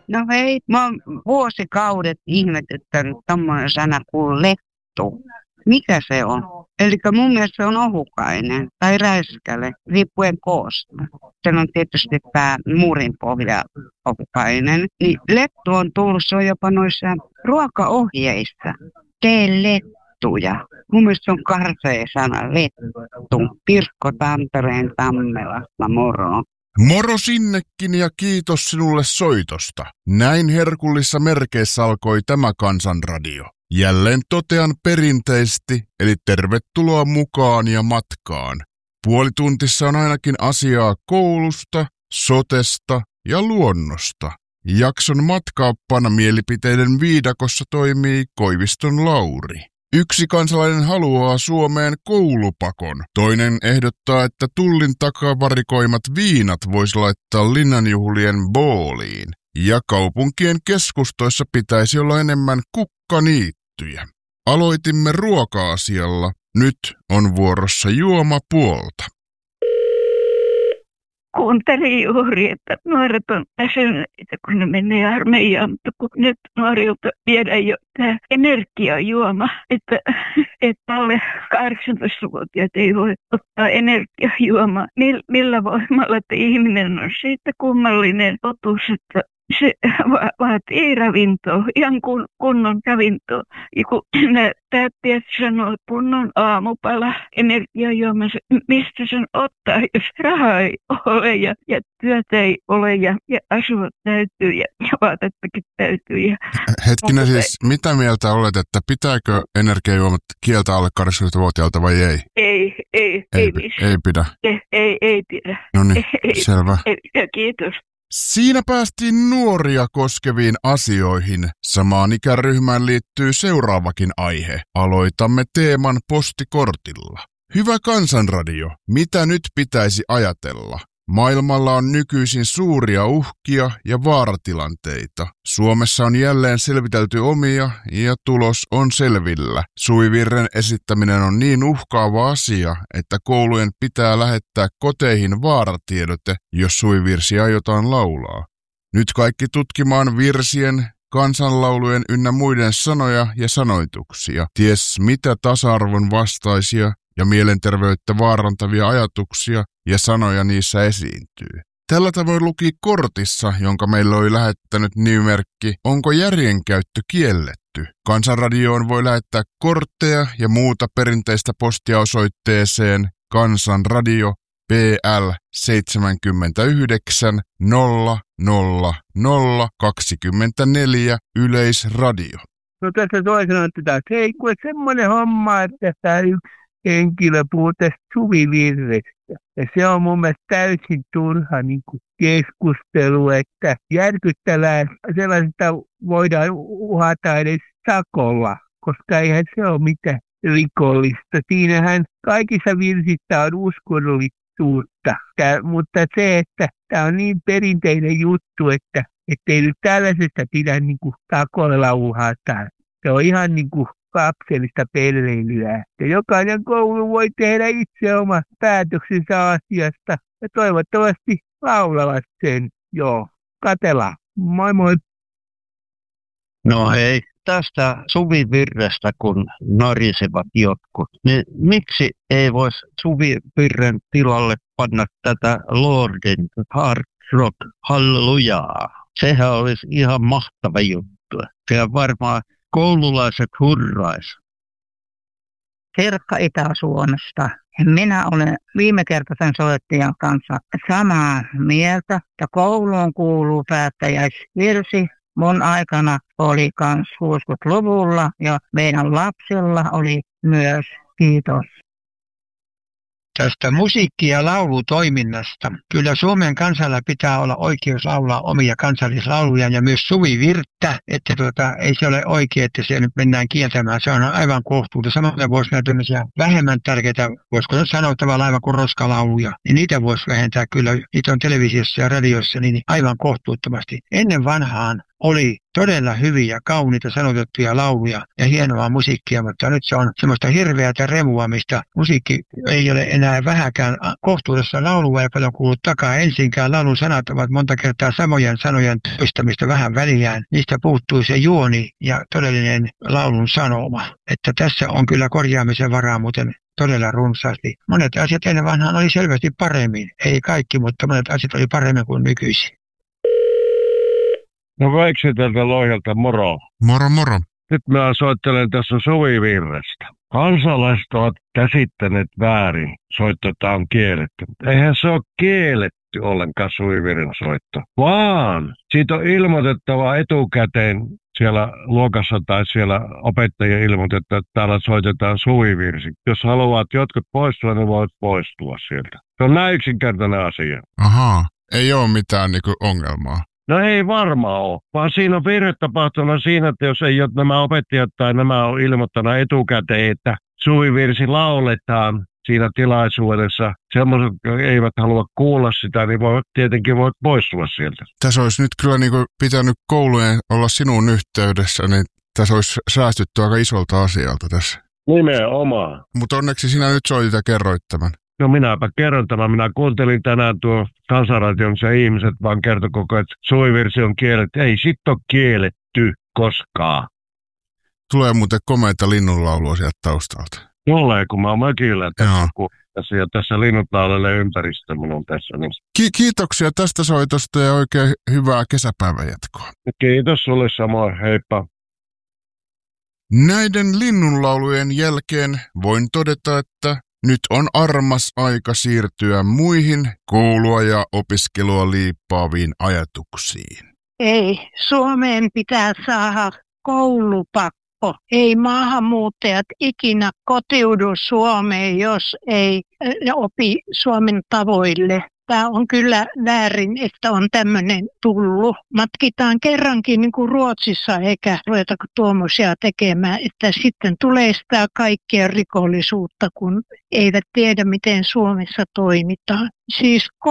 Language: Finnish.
No hei, mä oon vuosikaudet ihmetyttänyt tommonen sana kuin lettu. Mikä se on? Eli mun mielestä se on ohukainen tai räiskäle, riippuen koosta. Sen on tietysti tämä muurin pohja ohukainen. Niin lettu on tullut, se on jopa noissa ruokaohjeissa. Tee lettuja. Mun mielestä se on karsea sana, lettu. Pirkko Tampereen Tammelasta, moro. Moro sinnekin ja kiitos sinulle soitosta. Näin herkullisissa merkeissä alkoi tämä Kansanradio. Jälleen totean perinteisesti, eli tervetuloa mukaan ja matkaan. Puolituntissa on ainakin asiaa koulusta, sotesta ja luonnosta. Jakson matkaappana mielipiteiden viidakossa toimii Koiviston Lauri. Yksi kansalainen haluaa Suomeen koulupakon. Toinen ehdottaa, että tullin takavarikoimat viinat voisi laittaa linnanjuhlien booliin. Ja kaupunkien keskustoissa pitäisi olla enemmän kukkaniittyjä. Aloitimme ruoka-asialla. Nyt on vuorossa juomapuolta. Kuuntelin juuri, että nuoret on väsyneitä, kun ne menee armeijaan, mutta kun nyt nuorilta viedään jo tämä energiajuoma, että alle 18-vuotiaat ei voi ottaa energiajuomaa. Millä voimalla, että ihminen on siitä kummallinen totuus, että se vaatii ravintoa, ihan kunnon ravintoa. Ja kun päättäjät sanoo, että kunnon aamupala, energiajuoma, mistä sen ottaa, jos rahaa ei ole ja työtä ei ole ja asua täytyy ja vaatettakin täytyy. Hetkinen siis, mitä mieltä olet, että pitääkö energiajuomat kieltää alle 80-vuotiaalta vai ei? Ei pidä. Ei pidä. No niin, selvä. Kiitos. Siinä päästiin nuoria koskeviin asioihin. Samaan ikäryhmään liittyy seuraavakin aihe. Aloitamme teeman postikortilla. Hyvä Kansanradio, mitä nyt pitäisi ajatella? Maailmalla on nykyisin suuria uhkia ja vaaratilanteita. Suomessa on jälleen selvitelty omia ja tulos on selvillä. Suvivirren esittäminen on niin uhkaava asia, että koulujen pitää lähettää koteihin vaaratiedote, jos suvivirsi aiotaan laulaa. Nyt kaikki tutkimaan virsien, kansanlaulujen ynnä muiden sanoja ja sanoituksia. Ties mitä tasa-arvon vastaisia ja mielenterveyttä vaarantavia ajatuksia ja sanoja niissä esiintyy. Tällä tavoin luki kortissa, jonka meille oli lähettänyt nimimerkki Onko järjenkäyttö kielletty? Kansanradioon voi lähettää kortteja ja muuta perinteistä postia osoitteeseen Kansanradio PL 79 00024 Yleisradio. No tässä toisena että hei, kun semmoinen homma, että tämä yksi henkilö puhuu tästä suvivirrestä. Ja se on mun mielestä täysin turha keskustelu, että järkyttävää sellaista voidaan uhata edes sakolla, koska eihän se ole mitään rikollista. Siinähän kaikissa virsissä on uskonnollisuutta, mutta se, että tämä on niin perinteinen juttu, että ei nyt tällaisesta pidä sakoilla uhata. Se on ihan lapsellista pelleilyä. Ja jokainen koulu voi tehdä itse omat päätöksensä asiasta ja toivottavasti laulavat sen. Joo, katellaan. Moi moi. No hei, tästä suvivirrestä kun narisevat jotkut, niin miksi ei voisi suvivirren tilalle panna tätä Lordin Hard Rock Hallelujaa? Sehän olisi ihan mahtava juttu. Sehän varmaan koululaiset hurrais. Sirkka Itä-Suomesta. Minä olen viime kertaisen soittajan kanssa samaa mieltä, että kouluun kuuluu päättäjäisvirsi. Mun aikana oli kans 60-luvulla ja meidän lapsilla oli myös. Kiitos. Tästä musiikki- ja laulutoiminnasta. Kyllä Suomen kansalla pitää olla oikeus laulaa omia kansallislauluja ja myös suvivirttä, että ei se ole oikein, että se nyt mennään kieltämään. Se on aivan kohtuullista. Samoin voisi näitä tämmöisiä vähemmän tärkeitä, voisiko sanoa tavallaan aivan kuin roskalauluja, niin niitä voisi vähentää kyllä. Niitä on televisiossa ja radiossa niin aivan kohtuuttomasti. Ennen vanhaan oli todella hyviä, kauniita, sanotettuja lauluja ja hienoa musiikkia, mutta nyt se on semmoista hirveätä remua, mistä musiikki ei ole enää vähäkään kohtuudessa laulua ja paljon kuullut takaa. Ensinkään laulun sanat ovat monta kertaa samojen sanojen toistamista vähän välillään. Niistä puuttuu se juoni ja todellinen laulun sanoma. Että tässä on kyllä korjaamisen varaa muuten todella runsaasti. Monet asiat ennen vanhaan oli selvästi paremmin. Ei kaikki, mutta monet asiat oli paremmin kuin nykyisin. No Veiksi tältä Lohjalta, moro. Moro moro. Nyt mä soittelen tässä Suvivirrestä. Kansalaiset ovat käsittäneet väärin, soitto on kielletty. Eihän se ole kielletty ollenkaan Suvivirren soitto, vaan siitä on ilmoitettava etukäteen siellä luokassa tai siellä opettajien ilmoitetta, että täällä soitetaan suvivirsi. Jos haluat jotkut poistua, niin voit poistua sieltä. Se on näin yksinkertainen asia. Ahaa, ei ole mitään ongelmaa. No ei varmaan ole, vaan siinä on virhe tapahtunut siinä, että jos ei ole nämä opettajat tai nämä on ilmoittanut etukäteen, että suvivirsi lauletaan siinä tilaisuudessa. Sellaiset, jotka eivät halua kuulla sitä, niin tietenkin voit poistua sieltä. Tässä olisi nyt kyllä pitänyt koulujen olla sinun yhteydessä, niin tässä olisi säästytty aika isolta asialta tässä. Nimenomaan. Mutta onneksi sinä nyt soitit ja kerroit tämän. No minäpä kerron tämän. Minä kuuntelin tänään tuo Kansanradion, se ihmiset vaan kertoi koko ajan, että suvivirsi on kielletty. Ei sit ole kielletty koskaan. Tulee muuten komeita linnunlaulua sieltä taustalta. Tulee, kun mä oon mökillä tässä ja tässä linnut laulelee ympäristö minun tässä. Niin. Kiitoksia tästä soitosta ja oikein hyvää kesäpäivän jatkoa. Kiitos sulle samoin, heippa. Näiden linnunlaulujen jälkeen voin todeta, että nyt on armas aika siirtyä muihin koulua ja opiskelua liippaaviin ajatuksiin. Ei, Suomeen pitää saada koulupakko. Ei maahanmuuttajat ikinä kotiudu Suomeen, jos ei opi Suomen tavoille. Tämä on kyllä väärin, että on tämmöinen tullut. Matkitaan kerrankin niin kuin Ruotsissa, eikä ruveta tuommoisia tekemään, että sitten tulee sitä kaikkea rikollisuutta, kun eivät tiedä, miten Suomessa toimitaan. Siis